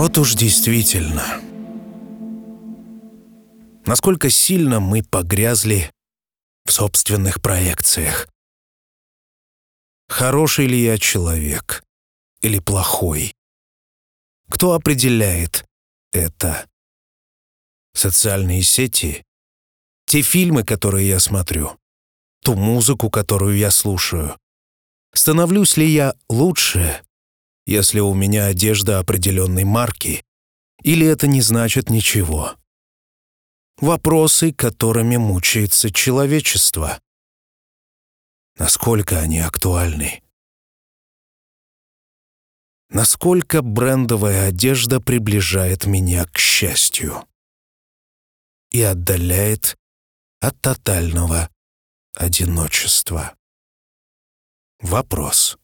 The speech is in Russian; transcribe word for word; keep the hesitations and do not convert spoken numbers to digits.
Вот уж действительно. Насколько сильно мы погрязли в собственных проекциях. Хороший ли я человек или плохой? Кто определяет это? Социальные сети? Те фильмы, которые я смотрю? Ту музыку, которую я слушаю? Становлюсь ли я лучше, если у меня одежда определенной марки, или это не значит ничего? Вопросы, которыми мучается человечество. Насколько они актуальны? Насколько брендовая одежда приближает меня к счастью и отдаляет от тотального одиночества? Вопрос.